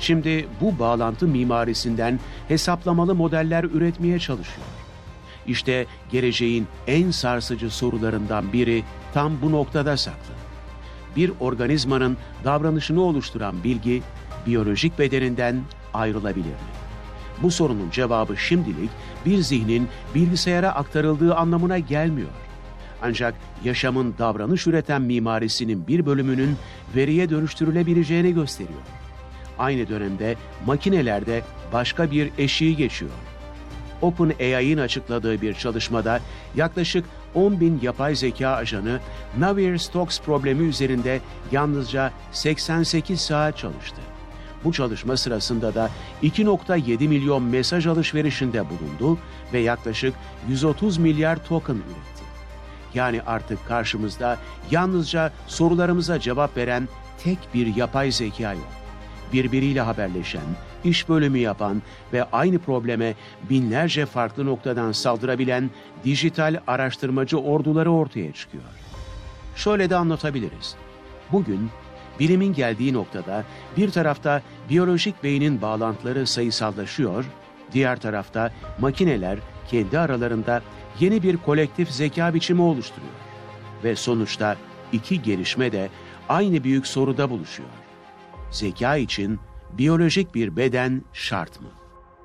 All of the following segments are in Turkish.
Şimdi bu bağlantı mimarisinden hesaplamalı modeller üretmeye çalışıyor. İşte geleceğin en sarsıcı sorularından biri tam bu noktada saklı. Bir organizmanın davranışını oluşturan bilgi biyolojik bedeninden ayrılabilir mi? Bu sorunun cevabı şimdilik bir zihnin bilgisayara aktarıldığı anlamına gelmiyor. Ancak yaşamın davranış üreten mimarisinin bir bölümünün veriye dönüştürülebileceğini gösteriyor. Aynı dönemde makinelerde başka bir eşiği geçiyor. OpenAI'nin açıkladığı bir çalışmada yaklaşık 10.000 yapay zeka ajanı Navier-Stokes problemi üzerinde yalnızca 88 saat çalıştı. Bu çalışma sırasında da 2,7 milyon mesaj alışverişinde bulundu ve yaklaşık 130 milyar token üretti. Yani artık karşımızda yalnızca sorularımıza cevap veren tek bir yapay zeka yok. Birbiriyle haberleşen, iş bölümü yapan ve aynı probleme binlerce farklı noktadan saldırabilen dijital araştırmacı orduları ortaya çıkıyor. Şöyle de anlatabiliriz. Bugün bilimin geldiği noktada bir tarafta biyolojik beynin bağlantıları sayısallaşıyor, diğer tarafta makineler kendi aralarında yeni bir kolektif zeka biçimi oluşturuyor. Ve sonuçta iki gelişme de aynı büyük soruda buluşuyor. Zeka için biyolojik bir beden şart mı?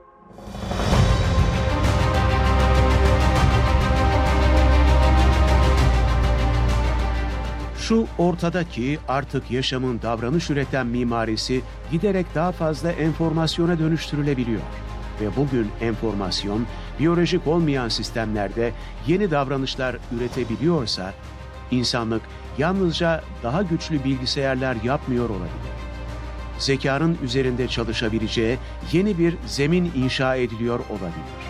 Şu ortadaki artık yaşamın davranış üreten mimarisi giderek daha fazla enformasyona dönüştürülebiliyor. Ve bugün enformasyon, biyolojik olmayan sistemlerde yeni davranışlar üretebiliyorsa, insanlık yalnızca daha güçlü bilgisayarlar yapmıyor olabilir. Zekanın üzerinde çalışabileceği yeni bir zemin inşa ediliyor olabilir.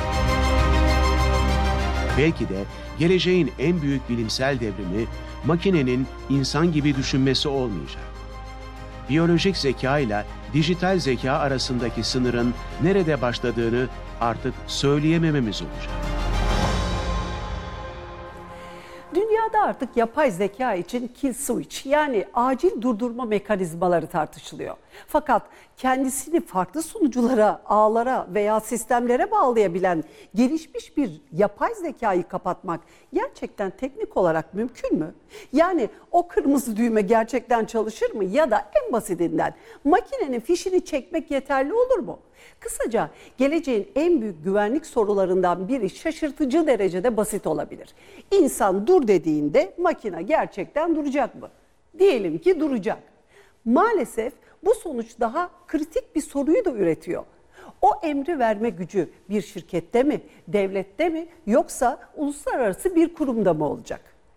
Belki de geleceğin en büyük bilimsel devrimi makinenin insan gibi düşünmesi olmayacak. Biyolojik zeka ile dijital zeka arasındaki sınırın nerede başladığını artık söyleyemememiz olacak. Dünyada artık yapay zeka için kill switch yani acil durdurma mekanizmaları tartışılıyor. Fakat kendisini farklı sunuculara, ağlara veya sistemlere bağlayabilen gelişmiş bir yapay zekayı kapatmak gerçekten teknik olarak mümkün mü? Yani o kırmızı düğme gerçekten çalışır mı ya da en basitinden makinenin fişini çekmek yeterli olur mu? Kısaca geleceğin en büyük güvenlik sorularından biri şaşırtıcı derecede basit olabilir. İnsan dur dediğinde makine gerçekten duracak mı? Diyelim ki duracak. Maalesef bu sonuç daha kritik bir soruyu da üretiyor. O emri verme gücü bir şirkette mi, devlette mi yoksa uluslararası bir kurumda mı olacak?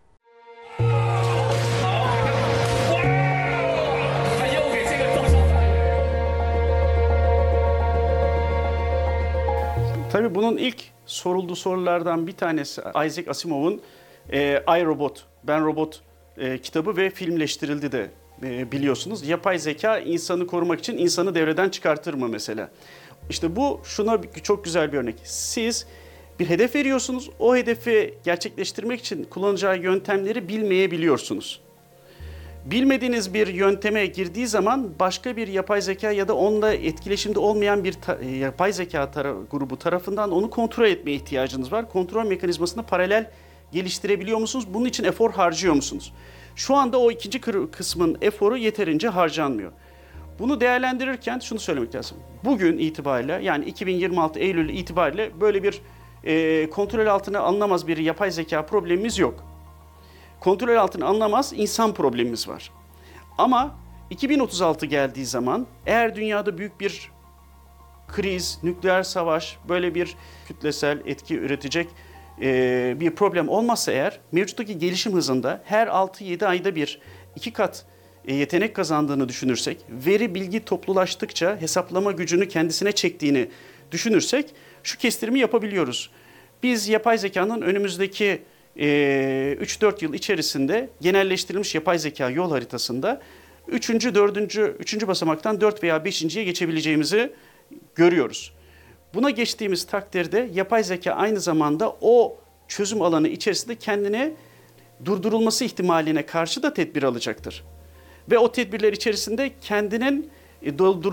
Tabii bunun ilk sorulduğu sorulardan bir tanesi Isaac Asimov'un I, Robot, Ben Robot kitabı ve filmleştirildi de biliyorsunuz. Yapay zeka insanı korumak için insanı devreden çıkartır mı mesela? İşte bu şuna çok güzel bir örnek. Siz bir hedef veriyorsunuz, o hedefi gerçekleştirmek için kullanacağı yöntemleri bilmeyebiliyorsunuz. Bilmediğiniz bir yönteme girdiği zaman başka bir yapay zeka ya da onunla etkileşimde olmayan bir yapay zeka grubu tarafından onu kontrol etmeye ihtiyacınız var. Kontrol mekanizmasını paralel geliştirebiliyor musunuz? Bunun için efor harcıyor musunuz? Şu anda o ikinci kısmın eforu yeterince harcanmıyor. Bunu değerlendirirken şunu söylemek lazım. Bugün itibariyle yani 2026 Eylül itibariyle böyle bir kontrol altına alınamaz bir yapay zeka problemimiz yok. Kontrol altına alınamaz insan problemimiz var. Ama 2036 geldiği zaman eğer dünyada büyük bir kriz, nükleer savaş, böyle bir kütlesel etki üretecek bir problem olmazsa eğer mevcuttaki gelişim hızında her 6-7 ayda bir 2 kat yetenek kazandığını düşünürsek, veri bilgi toplulaştıkça hesaplama gücünü kendisine çektiğini düşünürsek şu kestirimi yapabiliyoruz. Biz yapay zekanın önümüzdeki 3-4 yıl içerisinde genelleştirilmiş yapay zeka yol haritasında 3. basamaktan 4 veya 5.'ye geçebileceğimizi görüyoruz. Buna geçtiğimiz takdirde yapay zeka aynı zamanda o çözüm alanı içerisinde kendine durdurulması ihtimaline karşı da tedbir alacaktır. Ve o tedbirler içerisinde kendinin